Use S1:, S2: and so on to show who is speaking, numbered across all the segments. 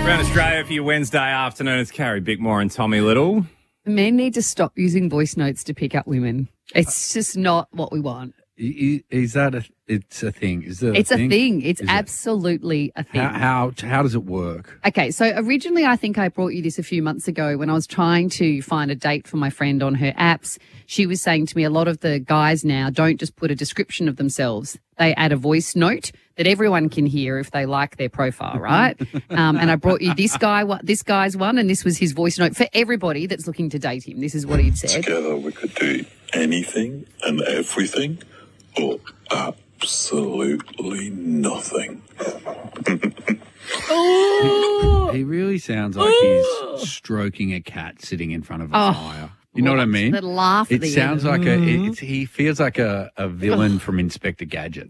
S1: Around Australia for your Wednesday afternoon, it's Carrie Bickmore and Tommy Little.
S2: Men need to stop using voice notes to pick up women. It's just not what we want.
S3: Is that it's a thing? Is it
S2: It's a thing. It's
S3: Is
S2: absolutely a thing.
S3: How does it work?
S2: Okay, so originally I think I brought you this a few months ago when I was trying to find a date for my friend on her apps. She was saying to me a lot of the guys now don't just put a description of themselves. They add a voice note that everyone can hear if they like their profile, right? And I brought you this guy's one, and this was his voice note for everybody that's looking to date him. This is what he'd said.
S4: Together we could do anything and everything or absolutely nothing.
S3: He really sounds like he's stroking a cat sitting in front of a fire. You know what I mean?
S2: The laugh at
S3: It
S2: the
S3: sounds
S2: end.
S3: like he feels like a villain from Inspector Gadget.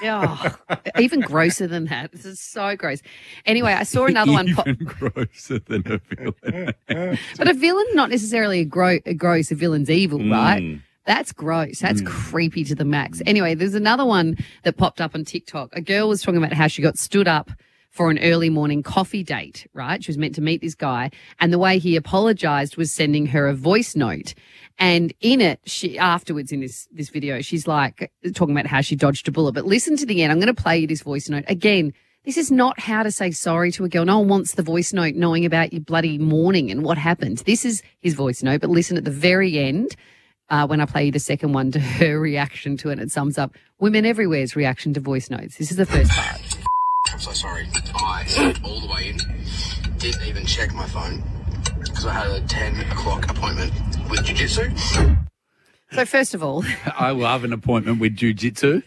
S2: Even grosser than that. This is so gross. Anyway, I saw another one pop.
S3: Even grosser than a villain.
S2: But a villain, not necessarily a gross. A villain's evil, right? That's gross. That's creepy to the max. Anyway, there's another one that popped up on TikTok. A girl was talking about how she got stood up for an early morning coffee date, right? She was meant to meet this guy, and the way he apologized was sending her a voice note. And in it, she afterwards in this video, she's like talking about how she dodged a bullet. But listen to the end. I'm going to play you this voice note. Again, this is not how to say sorry to a girl. No one wants the voice note knowing about your bloody morning and what happened. This is his voice note, but listen at the very end. When I play you the second one, to her reaction to it, it sums up women everywhere's reaction to voice notes. This is the first part.
S5: I'm so sorry. I slept all the way in. Didn't even check my phone because I had a 10 o'clock appointment with jiu-jitsu.
S2: So first of all,
S3: I love an appointment with jiu-jitsu.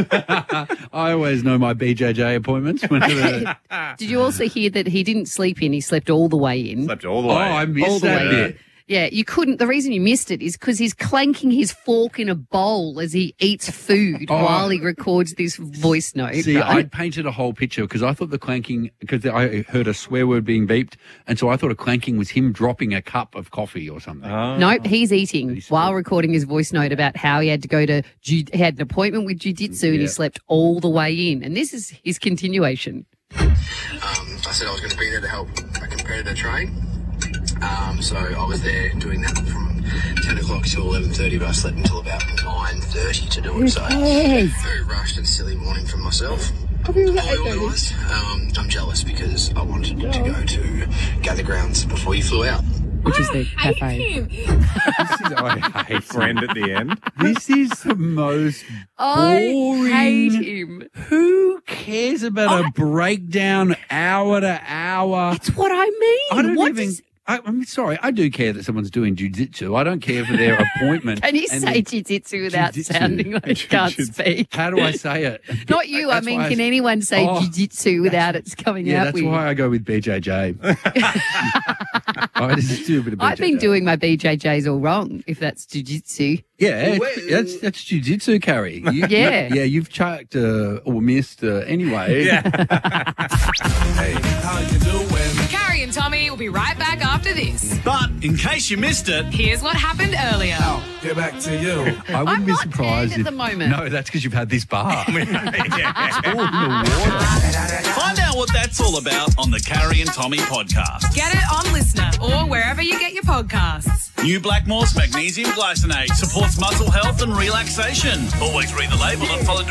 S3: I always know my BJJ appointments.
S2: did you also hear that he didn't sleep in? He slept all the way in.
S1: Slept all the way.
S3: I
S2: all
S3: missed
S2: the
S3: that
S2: way
S3: bit.
S2: in. Yeah, you couldn't. The reason you missed it is because he's clanking his fork in a bowl as he eats food while he records this voice note.
S3: See, I
S2: right?
S3: painted a whole picture because I thought the clanking, because I heard a swear word being beeped, and so I thought a clanking was him dropping a cup of coffee or something.
S2: Nope, he's eating while recording his voice note about how he had to go to, he had an appointment with jiu-jitsu and he slept all the way in. And this is his continuation.
S5: I said I was going to be there to help a competitor train. So I was there doing that from 10 o'clock till 11:30, but I slept until about 9:30 to do it. So very rushed and silly morning for myself. Organised. I'm jealous because I wanted to go to Gather Grounds before you flew out.
S2: Which is the cafe.
S3: I hate
S1: Friend at the end.
S3: This is the most
S2: I
S3: boring.
S2: hate him.
S3: Who cares about a breakdown hour to hour?
S2: That's what I mean.
S3: I don't
S2: What
S3: even.
S2: does-
S3: I'm sorry. I do care that someone's doing jiu-jitsu. I don't care for their appointment.
S2: Can you
S3: and
S2: say
S3: then-
S2: jiu-jitsu without
S3: Jiu-jitsu.
S2: sounding like you can't speak?
S3: How do I say it?
S2: Not you. I
S3: That's
S2: mean,
S3: why
S2: can anyone say
S3: Oh,
S2: jiu-jitsu without it's coming
S3: Yeah,
S2: out
S3: that's
S2: weird?
S3: why I go with BJJ. I just do a bit of BJJ.
S2: I've been doing my BJJs all wrong, if that's jiu-jitsu.
S3: Yeah, that's jiu-jitsu, Carrie.
S2: Yeah.
S3: Yeah, you've chucked or missed anyway.
S1: Yeah.
S6: Carrie and Tommy will be right back after this.
S7: But in case you missed it,
S6: Here's what happened earlier.
S7: get back to you.
S3: I wouldn't
S2: I'm
S3: be
S2: not
S3: surprised
S2: tanned
S3: if
S2: at the moment.
S3: No, that's because you've had this bar.
S7: Find out what that's all about on the Carrie and Tommy podcast.
S6: Get it on Listener or wherever you get your podcasts.
S7: New Blackmore's magnesium glycinate supports muscle health and relaxation. Always read the label and follow